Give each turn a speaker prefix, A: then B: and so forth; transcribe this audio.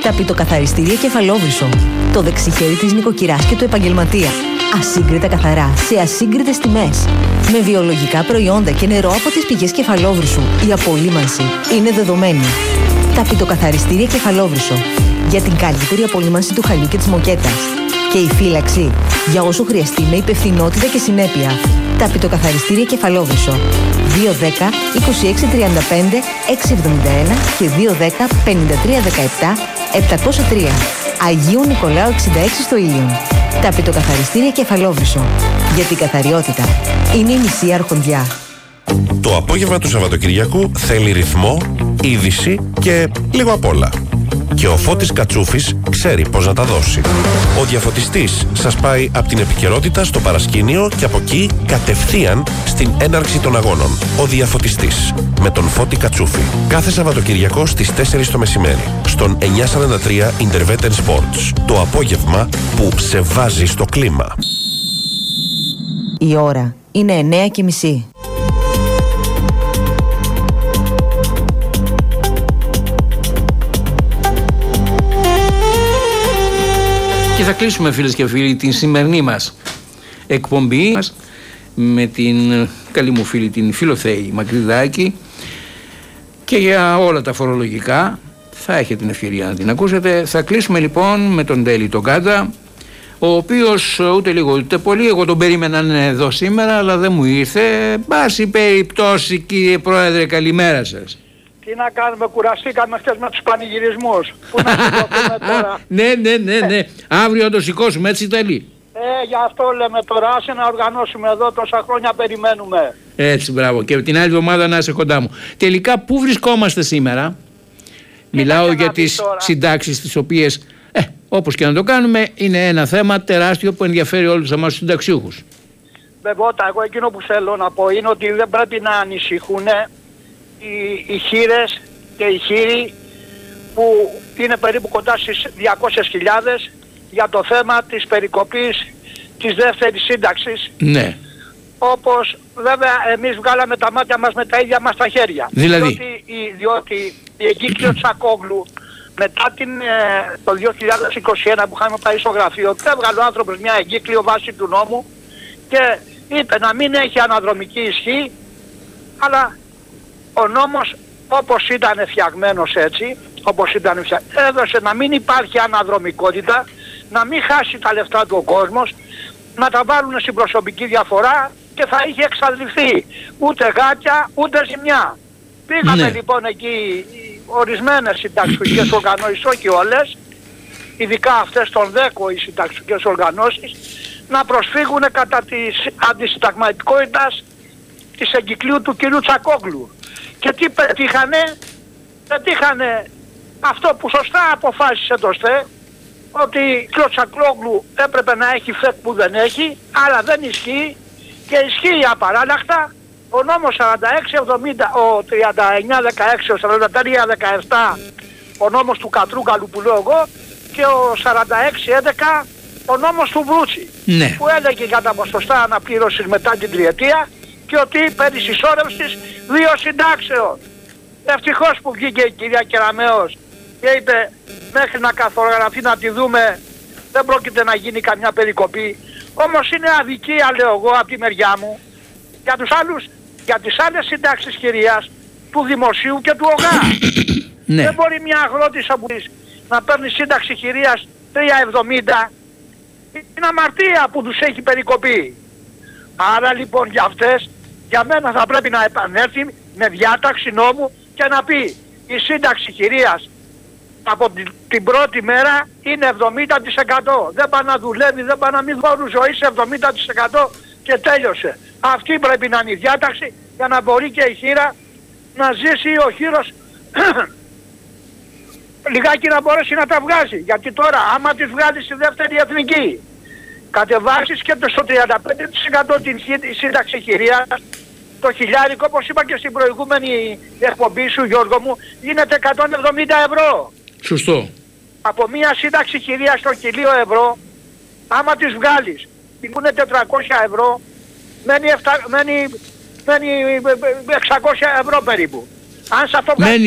A: Ταπητοκαθαριστήρια Κεφαλόβρυσο. Το δεξιχέρι της νοικοκυράς και του επαγγελματία. Ασύγκριτα καθαρά, σε ασύγκριτες τιμές. Με βιολογικά προϊόντα και νερό από τις πηγές Κεφαλόβρυσου. Η απολύμανση είναι δεδομένη. Ταπητοκαθαριστήρια Κεφαλόβρυσο. Για την καλύτερη απολύμανση του χαλιού και της μοκέτας. Και η φύλαξη για όσο χρειαστεί με υπευθυνότητα και συνέπεια. Ταπητοκαθαριστήρια Κεφαλόβρυσο. 210 2635 671 και 210 5317 703. Αγίου Νικολάου 66 στο Ήλιον. Ταπητοκαθαριστήρια Κεφαλόβρυσο. Για την καθαριότητα είναι η μισή αρχοντιά.
B: Το απόγευμα του Σαββατοκυριακού θέλει ρυθμό, είδηση και λίγο απ' όλα. Και ο Φώτης Κατσούφης ξέρει πώς να τα δώσει. Ο διαφωτιστής σας πάει από την επικαιρότητα στο παρασκήνιο και από εκεί κατευθείαν στην έναρξη των αγώνων. Ο διαφωτιστής με τον Φώτη Κατσούφη. Κάθε Σαββατοκυριακό στις 4 το μεσημέρι. Στον 943 Intervetten Sports. Το απόγευμα που σε βάζει στο κλίμα.
A: Η ώρα είναι 9:30.
C: Και θα κλείσουμε, φίλες και φίλοι, την σημερινή μας εκπομπή μας με την καλή μου φίλη την Φιλοθέη Μακρυδάκη, και για όλα τα φορολογικά θα έχετε την ευκαιρία να την ακούσετε. Θα κλείσουμε λοιπόν με τον Τέλη τον Κάντα, ο οποίος ούτε λίγο ούτε πολύ, εγώ τον περίμενα να είναι εδώ σήμερα αλλά δεν μου ήρθε. Πάση περιπτώσει, κύριε Πρόεδρε, καλημέρα σας.
D: Τι να κάνουμε, κουραστήκαμε χτες με τους πανηγυρισμούς. Πού να σηκωθούμε τώρα.
C: Ναι. Αύριο να το σηκώσουμε, έτσι Τέλη.
D: Γι' αυτό λέμε τώρα, άσε να οργανώσουμε εδώ, τόσα χρόνια περιμένουμε.
C: Έτσι, μπράβο. Και την άλλη εβδομάδα να είσαι κοντά μου. Τελικά, πού βρισκόμαστε σήμερα? Μιλάω για τις συντάξεις, τις οποίες, όπως και να το κάνουμε, είναι ένα θέμα τεράστιο που ενδιαφέρει όλους εμάς τους συνταξιούχους.
D: Βέβαια, εγώ εκείνο που θέλω να πω είναι ότι δεν πρέπει να ανησυχούν οι χήρες και οι χήροι που είναι περίπου κοντά στις 200.000 για το θέμα της περικοπής της δεύτερης σύνταξης.
C: Ναι.
D: Όπως βέβαια εμείς βγάλαμε τα μάτια μας με τα ίδια μας τα χέρια.
C: Δηλαδή.
D: Διότι η εγκύκλιο Τσακόγλου μετά το 2021 που είχαμε πάει στο γραφείο, και έβγαλε ο άνθρωπος μια εγκύκλιο βάση του νόμου και είπε να μην έχει αναδρομική ισχύ, αλλά ο νόμος όπως ήταν φτιαγμένος έτσι, έδωσε να μην υπάρχει αναδρομικότητα, να μην χάσει τα λεφτά του ο κόσμος, να τα βάλουν στην προσωπική διαφορά και θα είχε εξαντληθεί. Ούτε γάτια, ούτε ζημιά. Πήγαμε λοιπόν εκεί ορισμένες συνταξιωτικές οργανώσεις, όχι όλες, ειδικά αυτές των 10 οι συνταξιωτικές οργανώσεις, να προσφύγουν κατά της αντισυνταγματικότητας της εγκυκλίου του κυρίου Τσακόγλου. Και τι πετύχανε αυτό που σωστά αποφάσισε το ΣΤΕ, ότι ο Τσακόγλου έπρεπε να έχει ΦΕΚ που δεν έχει, αλλά δεν ισχύει και ισχύει απαράλλαχτα ο νόμος 46-70, ο 39-16, ο 43-17, ο νόμος του Κατρούγκαλου που λέω εγώ, και ο 46-11, ο νόμος του Βρούτσι, που έλεγε για τα ποσοστά αναπλήρωσης μετά την τριετία και ότι περί συσσόρευσης 2 συντάξεων. Ευτυχώς που βγήκε η κυρία Κεραμέως και είπε μέχρι να καθογραφεί να τη δούμε, δεν πρόκειται να γίνει καμιά περικοπή. Όμως είναι αδικία, λέω εγώ, από τη μεριά μου για τους άλλους, για τις άλλες συντάξεις κυρίας του Δημοσίου και του ΟΓΑ. Δεν μπορεί μια αγρότησα που να παίρνει σύνταξη κυρίας 3,70. Είναι αμαρτία που τους έχει περικοπεί. Άρα λοιπόν για αυτές, για μένα θα πρέπει να επανέλθει με διάταξη νόμου και να πει η σύνταξη κυρίας από την πρώτη μέρα είναι 70%. Δεν πάει να δουλεύει, δεν πάει να μην δώνουν ζωή σε 70% και τέλειωσε. Αυτή πρέπει να είναι η διάταξη για να μπορεί και η χείρα να ζήσει, ο χείρος λιγάκι να μπορέσει να τα βγάζει. Γιατί τώρα άμα τις βγάλει στη δεύτερη εθνική, κατεβάσεις και το στο 35% την σύνταξη χειρίας, το χιλιάρικο, όπως είπα και στην προηγούμενη εκπομπή σου Γιώργο μου, γίνεται 170 ευρώ.
C: Σωστό.
D: Από μια σύνταξη χειρίας στο 1.000 ευρώ, άμα τις βγάλεις, είναι 400 ευρώ, μένει 600 ευρώ περίπου. Αν σε αυτό